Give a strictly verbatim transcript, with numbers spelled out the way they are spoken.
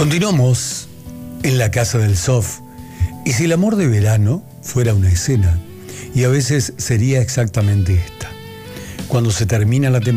Continuamos en la casa del Sof. Y si el amor de verano fuera una escena, y a veces sería exactamente esta. Cuando se termina la temporada,